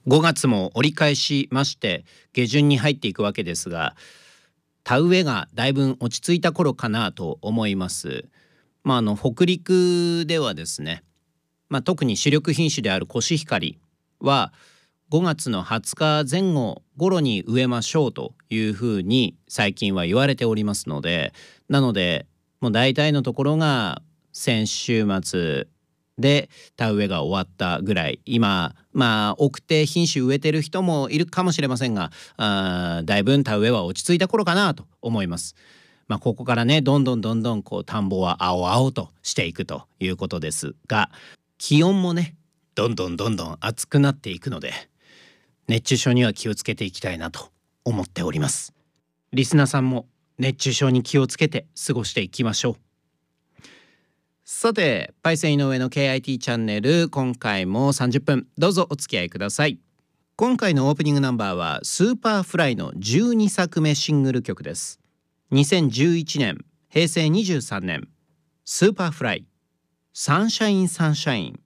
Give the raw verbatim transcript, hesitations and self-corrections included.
ごがつも折り返しまして下旬に入っていくわけですが、田植えがだいぶ落ち着いた頃かなと思います。まあ、あの北陸ではですね、まあ、特に主力品種であるコシヒカリはごがつのはつかぜん後頃に植えましょうというふうに最近は言われておりますので、なのでもう大体のところが先週末で田植えが終わったぐらい、今まあ奥手品種植えてる人もいるかもしれませんが、あだいぶ田植えは落ち着いた頃かなと思います。まあ、ここからねどんどんどんどんこう田んぼは青々としていくということですが、気温もねどんどんどんどん暑くなっていくので熱中症には気をつけていきたいなと思っております。リスナーさんも熱中症に気をつけて過ごしていきましょう。さて、パイセン井上の ケーアイティー チャンネル、今回もさんじゅっぷんどうぞお付き合いください。今回のオープニングナンバーはスーパーフライのじゅうにさくめシングル曲です。にせんじゅういちねんへいせいにじゅうさんねん、スーパーフライサンシャインサンシャイン。